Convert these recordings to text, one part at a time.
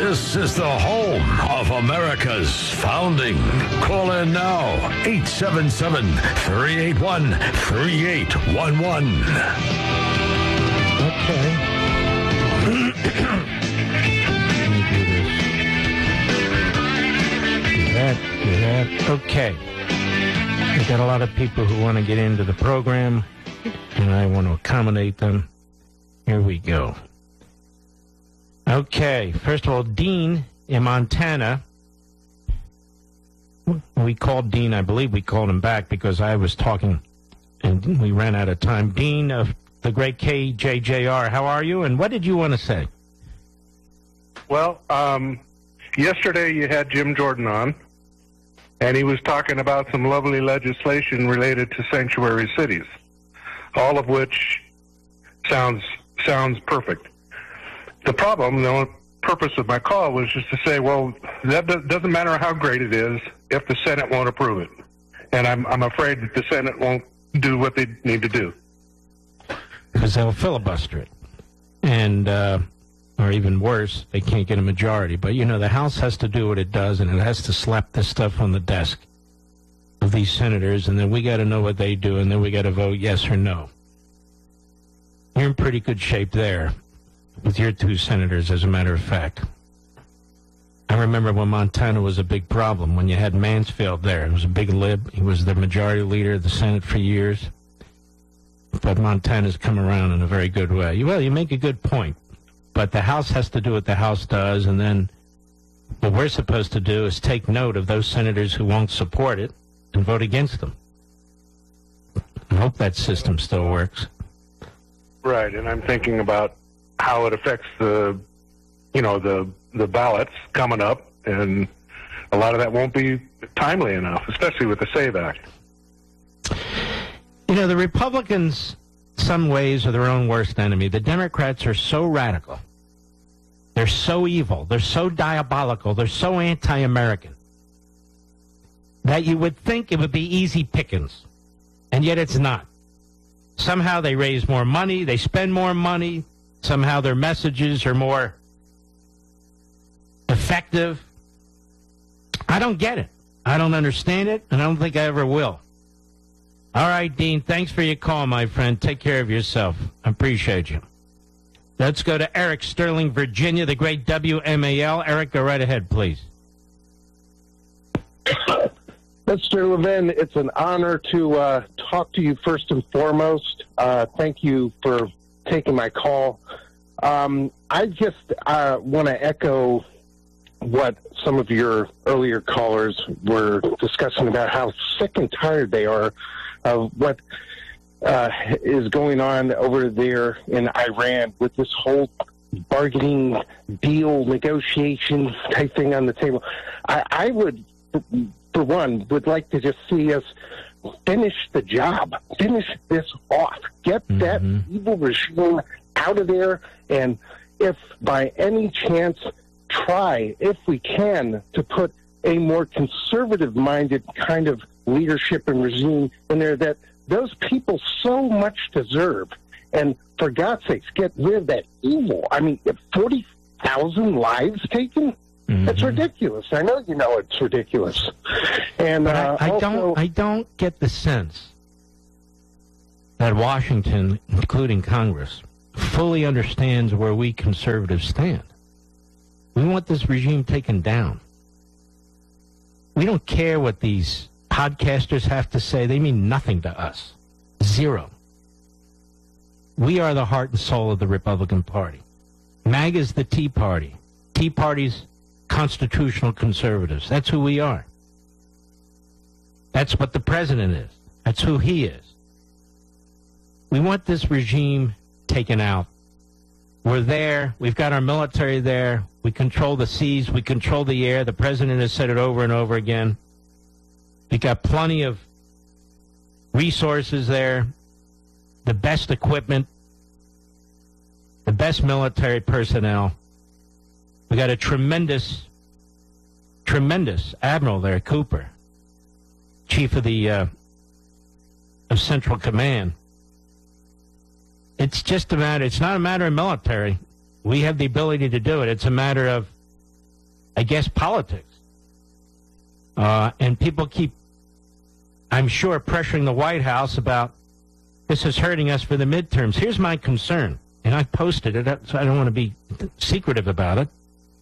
This is the home of America's founding. Call in now, 877-381-3811. Okay. Let me do this. Do that. Okay. We've got a lot of people who want to get into the program, and I want to accommodate them. Here we go. Okay, first of all, Dean in Montana. We called Dean, I believe we called him back because I was talking and we ran out of time. Dean of the great KJJR, how are you? And what did you want to say? Well, yesterday you had Jim Jordan on, and he was talking about some lovely legislation related to sanctuary cities, all of which sounds perfect. The problem, the only purpose of my call was just to say, well, that doesn't matter how great it is if the Senate won't approve it. And I'm afraid that the Senate won't do what they need to do. Because they'll filibuster it. And, or even worse, they can't get a majority. But, you know, the House has to do what it does, and it has to slap this stuff on the desk of these senators, and then we got to know what they do, and then we got to vote yes or no. You're in pretty good shape there with your two senators, as a matter of fact. I remember when Montana was a big problem, when you had Mansfield there. It was a big lib. He was the majority leader of the Senate for years. But Montana's come around in a very good way. Well, you make a good point. But the House has to do what the House does, and then what we're supposed to do is take note of those senators who won't support it and vote against them. I hope that system still works. Right, and I'm thinking about how it affects the ballots coming up, and a lot of that won't be timely enough, especially with the SAVE Act. You know, the Republicans, some ways, are their own worst enemy. The Democrats are so radical. They're so evil. They're so diabolical. They're so anti-American that you would think it would be easy pickings, and yet it's not. Somehow they raise more money, they spend more money, somehow their messages are more effective. I don't get it. I don't understand it, and I don't think I ever will. All right, Dean, thanks for your call, my friend. Take care of yourself. I appreciate you. Let's go to Eric, Sterling, Virginia, the great WMAL. Eric, go right ahead, please. Mr. Levin, it's an honor to talk to you first and foremost. Thank you for taking my call. I just want to echo what some of your earlier callers were discussing about how sick and tired they are of what is going on over there in Iran with this whole bargaining deal negotiation type thing on the table. I would, for one, would like to just see us finish the job, finish this off, get that evil regime out of there, and if by any chance, try, if we can, to put a more conservative-minded kind of leadership and regime in there that those people so much deserve. And for God's sakes, get rid of that evil. I mean, 40,000 lives taken? It's ridiculous. I know you know it's ridiculous. And I don't get the sense that Washington, including Congress, fully understands where we conservatives stand. We want this regime taken down. We don't care what these podcasters have to say. They mean nothing to us. Zero. We are the heart and soul of the Republican Party. MAGA's the Tea Party. Tea Party's constitutional conservatives. That's who we are. That's what the president is. That's who he is. We want this regime taken out. We're there. We've got our military there. We control the seas. We control the air. The president has said it over and over again. We've got plenty of resources there, the best equipment, the best military personnel. We got a tremendous admiral there, Cooper, chief of the of Central Command. It's just a matter. It's not a matter of military. We have the ability to do it. It's a matter of I guess, politics. And people keep, I'm sure, pressuring the White House about this is hurting us for the midterms. Here's my concern, and I posted it, so I don't want to be secretive about it.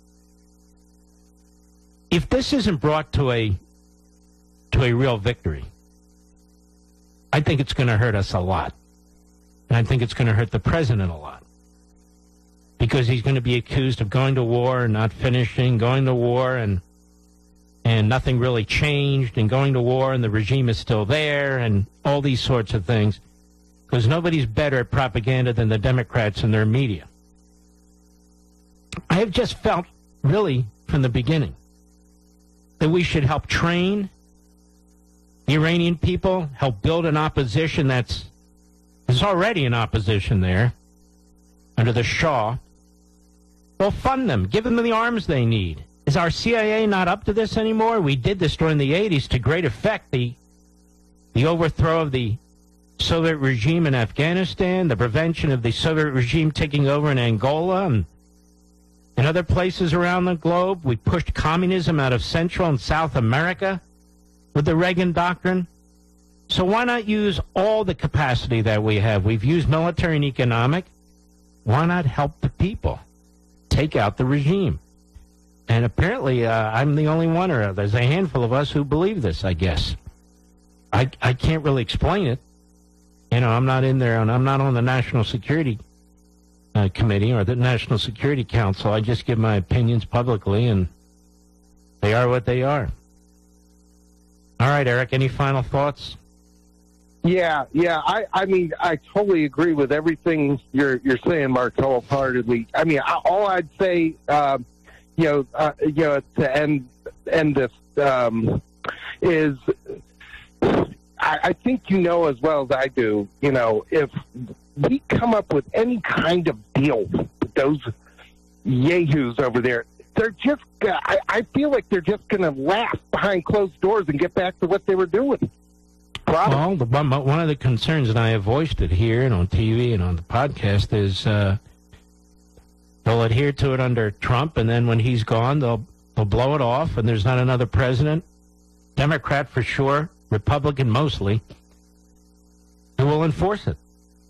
If this isn't brought to a real victory, I think it's going to hurt us a lot. And I think it's going to hurt the president a lot. Because he's going to be accused of going to war and not finishing, going to war and nothing really changed, and going to war and the regime is still there, and all these sorts of things. Because nobody's better at propaganda than the Democrats and their media. I have just felt, really, from the beginning, that we should help train the Iranian people, help build an opposition there's already an opposition there under the Shah. Well, fund them. Give them the arms they need. Is our CIA not up to this anymore? We did this during the 80s to great effect. The overthrow of the Soviet regime in Afghanistan, the prevention of the Soviet regime taking over in Angola and other places around the globe. We pushed communism out of Central and South America with the Reagan Doctrine. So why not use all the capacity that we have? We've used military and economic. Why not help the people take out the regime? And apparently I'm the only one, or there's a handful of us who believe this, I guess. I can't really explain it. You know, I'm not in there, and I'm not on the National Security Committee or the National Security Council. I just give my opinions publicly, and they are what they are. All right, Eric, any final thoughts? Yeah. I mean, I totally agree with everything you're saying, Mark, wholeheartedly. I mean, all I'd say, to end this is, I think you know as well as I do. You know, if we come up with any kind of deal with those yahoos over there, they're just, I feel like they're just going to laugh behind closed doors and get back to what they were doing. Well, one of the concerns, and I have voiced it here and on TV and on the podcast, is they'll adhere to it under Trump, and then when he's gone, they'll blow it off, and there's not another president, Democrat for sure, Republican mostly, who will enforce it.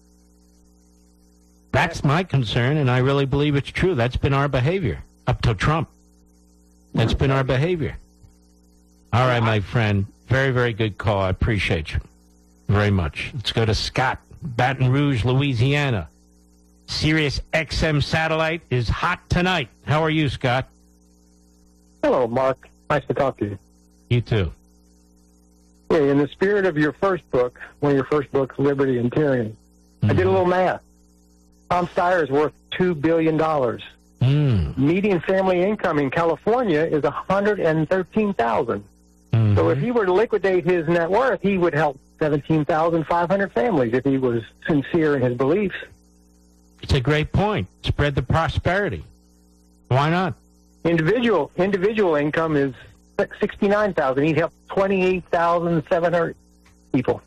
That's my concern, and I really believe it's true. That's been our behavior up to Trump. That's been our behavior. All right, my friend. Very, very good call. I appreciate you very much. Let's go to Scott, Baton Rouge, Louisiana. Sirius XM satellite is hot tonight. How are you, Scott? Hello, Mark. Nice to talk to you. You too. Hey, in the spirit of your first book, one of your first books, Liberty and Tyranny, I did a little math. Tom Steyer is worth $2 billion. Median family income in California is $113,000. So if he were to liquidate his net worth, he would help 17,500 families if he was sincere in his beliefs. It's a great point. Spread the prosperity. Why not? Individual income is $69,000. He'd help 28,700 people.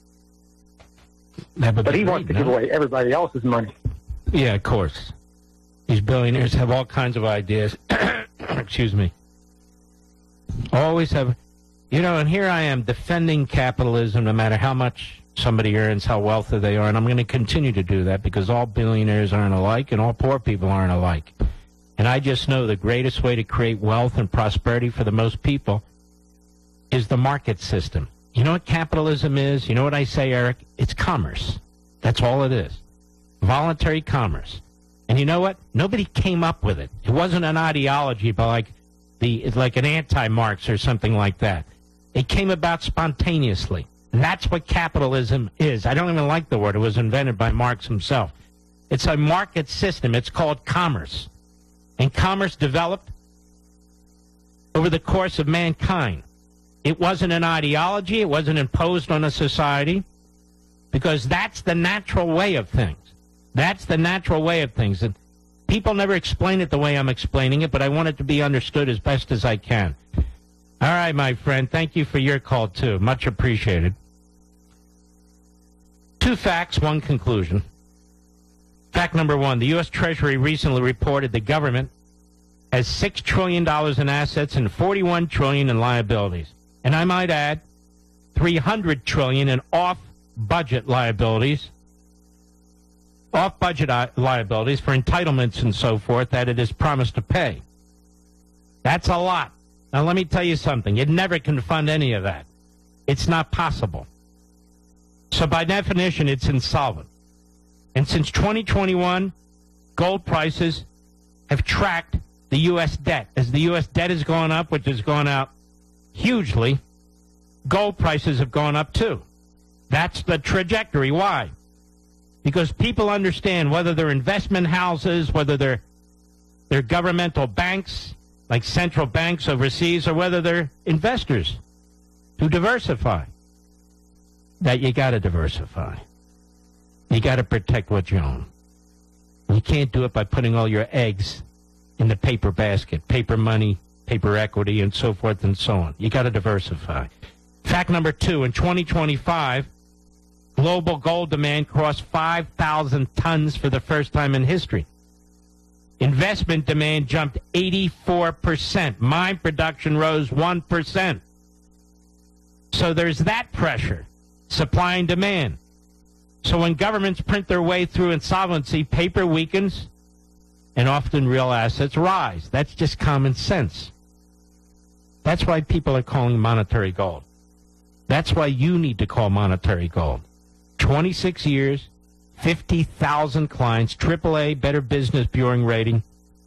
But he wants to give away everybody else's money. Yeah, of course. These billionaires have all kinds of ideas. Excuse me. Always have... You know, and here I am defending capitalism no matter how much somebody earns, how wealthy they are, and I'm going to continue to do that because all billionaires aren't alike and all poor people aren't alike. And I just know the greatest way to create wealth and prosperity for the most people is the market system. You know what capitalism is? You know what I say, Eric? It's commerce. That's all it is. Voluntary commerce. And you know what? Nobody came up with it. It wasn't an ideology by like an anti-Marx or something like that. It came about spontaneously. And that's what capitalism is. I don't even like the word. It was invented by Marx himself. It's a market system. It's called commerce. And commerce developed over the course of mankind. It wasn't an ideology. It wasn't imposed on a society. Because that's the natural way of things. That's the natural way of things. And people never explain it the way I'm explaining it, but I want it to be understood as best as I can. All right, my friend. Thank you for your call, too. Much appreciated. 2 facts, 1 conclusion. Fact number 1, the U.S. Treasury recently reported the government has $6 trillion in assets and $41 trillion in liabilities. And I might add, $300 trillion in off-budget liabilities for entitlements and so forth that it is promised to pay. That's a lot. Now, let me tell you something. It never can fund any of that. It's not possible. So by definition, it's insolvent. And since 2021, gold prices have tracked the U.S. debt. As the U.S. debt has gone up, which has gone out hugely, gold prices have gone up too. That's the trajectory. Why? Because people understand whether they're investment houses, whether they're governmental banks, like central banks overseas, or whether they're investors who diversify, that you got to diversify. You got to protect what you own. You can't do it by putting all your eggs in the paper basket, paper money, paper equity, and so forth and so on. You got to diversify. Fact number 2, in 2025, global gold demand crossed 5,000 tons for the first time in history. Investment demand jumped 84%. Mine production rose 1%. So there's that pressure, supply and demand. So when governments print their way through insolvency, paper weakens, and often real assets rise. That's just common sense. That's why people are calling monetary gold. That's why you need to call monetary gold. 26 years, 50,000 clients, AAA, Better Business Bureau rating,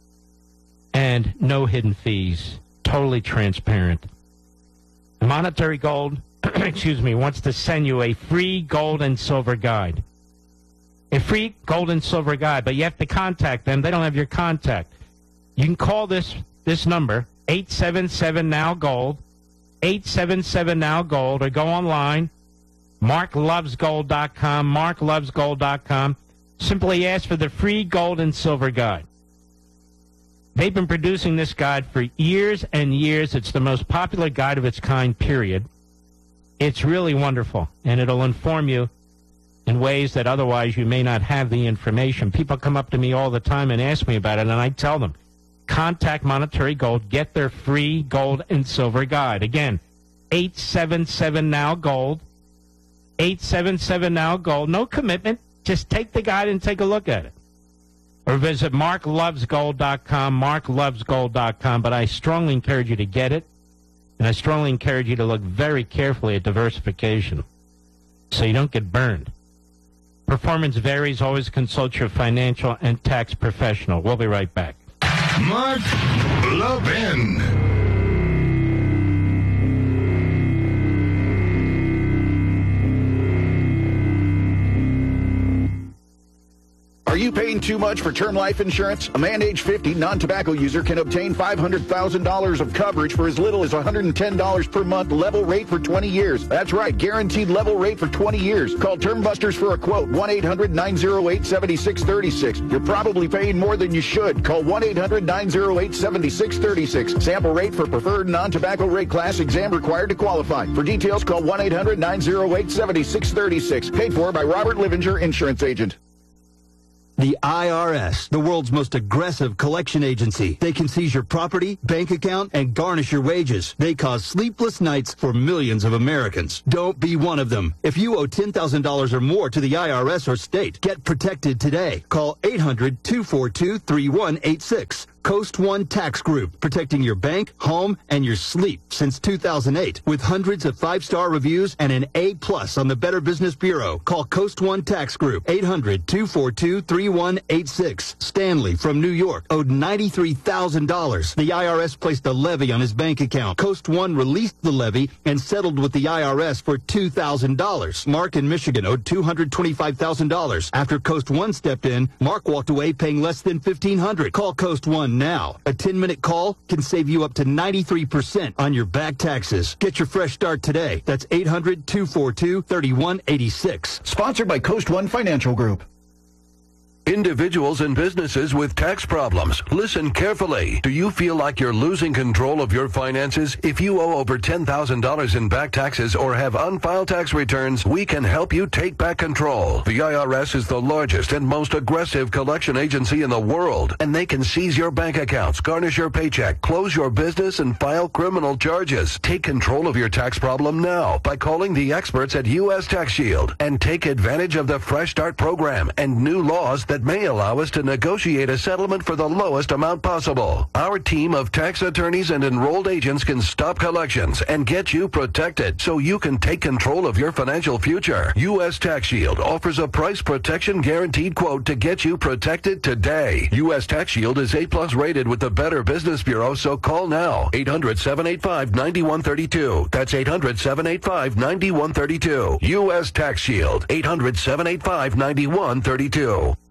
and no hidden fees. Totally transparent. Monetary Gold, wants to send you a free gold and silver guide. A free gold and silver guide, but you have to contact them. They don't have your contact. You can call this number, 877-NOW-GOLD, 877-NOW-GOLD, or go online, marklovesgold.com, marklovesgold.com. Simply ask for the free gold and silver guide. They've been producing this guide for years and years. It's the most popular guide of its kind, period. It's really wonderful, and it'll inform you in ways that otherwise you may not have the information. People come up to me all the time and ask me about it, and I tell them, contact Monetary Gold, get their free gold and silver guide. Again, 877-NOW-GOLD, 877-NOW-GOLD. No commitment. Just take the guide and take a look at it. Or visit marklovesgold.com, marklovesgold.com. But I strongly encourage you to get it, and I strongly encourage you to look very carefully at diversification so you don't get burned. Performance varies. Always consult your financial and tax professional. We'll be right back. Mark Levin. Are you paying too much for term life insurance? A man age 50 non-tobacco user can obtain $500,000 of coverage for as little as $110 per month, level rate for 20 years. That's right, guaranteed level rate for 20 years. Call Term Busters for a quote, 1-800-908-7636. You're probably paying more than you should. Call 1-800-908-7636. Sample rate for preferred non-tobacco rate class, exam required to qualify. For details, call 1-800-908-7636. Paid for by Robert Livinger, insurance agent. The IRS, the world's most aggressive collection agency. They can seize your property, bank account, and garnish your wages. They cause sleepless nights for millions of Americans. Don't be one of them. If you owe $10,000 or more to the IRS or state, get protected today. Call 800-242-3186. Coast One Tax Group, protecting your bank, home, and your sleep since 2008. With hundreds of 5-star reviews and an A+ on the Better Business Bureau. Call Coast One Tax Group, 800-242-3186. Stanley from New York owed $93,000. The IRS placed a levy on his bank account. Coast One released the levy and settled with the IRS for $2,000. Mark in Michigan owed $225,000. After Coast One stepped in, Mark walked away paying less than $1,500. Call Coast One now. A 10-minute call can save you up to 93% on your back taxes. Get your fresh start today. That's 800-242-3186. Sponsored by Coast One Financial Group. Individuals and businesses with tax problems, listen carefully. Do you feel like you're losing control of your finances? If you owe over $10,000 in back taxes or have unfiled tax returns, we can help you take back control. The IRS is the largest and most aggressive collection agency in the world, and they can seize your bank accounts, garnish your paycheck, close your business, and file criminal charges. Take control of your tax problem now by calling the experts at U.S. Tax Shield and take advantage of the Fresh Start program and new laws that may allow us to negotiate a settlement for the lowest amount possible. Our team of tax attorneys and enrolled agents can stop collections and get you protected so you can take control of your financial future. U.S. Tax Shield offers a price protection guaranteed quote to get you protected today. U.S. Tax Shield is A+ rated with the Better Business Bureau, so call now. 800-785-9132. That's 800-785-9132. U.S. Tax Shield. 800-785-9132.